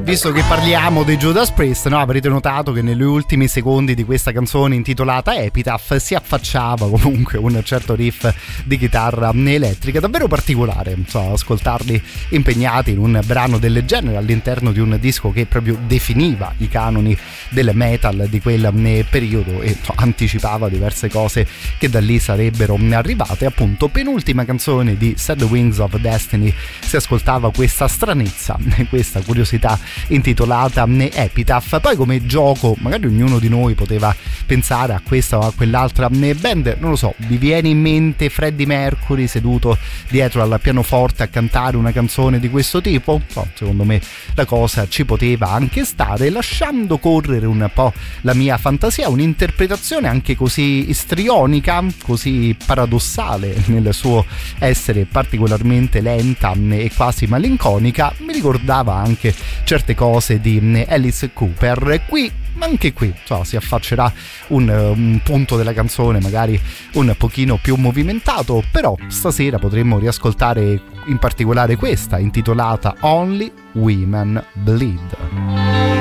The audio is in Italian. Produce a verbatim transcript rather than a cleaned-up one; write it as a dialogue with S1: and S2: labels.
S1: Visto che parliamo dei Judas Priest, no, avrete notato che negli ultimi secondi di questa canzone intitolata Epitaph si affacciava comunque un certo riff di chitarra elettrica davvero particolare, so, ascoltarli impegnati in un brano del genere all'interno di un disco che proprio definiva i canoni del metal di quel periodo e so, anticipava diverse cose che da lì sarebbero arrivate. Appunto, penultima canzone di Sad Wings of Destiny si ascoltava questa stranezza, questa curiosità intitolata Epitaph. Poi come gioco magari ognuno di noi poteva pensare a questa o a quell'altra band, non lo so, vi viene in mente Freddie Mercury seduto dietro al pianoforte a cantare una canzone di questo tipo? No, secondo me la cosa ci poteva anche stare, lasciando correre un po' la mia fantasia, un'interpretazione anche così istrionica, così paradossale nel suo essere particolarmente lenta e quasi malinconica, mi ricordava anche certe cose di Alice Cooper. Qui, anche qui, so, si affaccerà un, un punto della canzone magari un pochino più movimentato, però stasera potremmo riascoltare in particolare questa intitolata Only Women Bleed.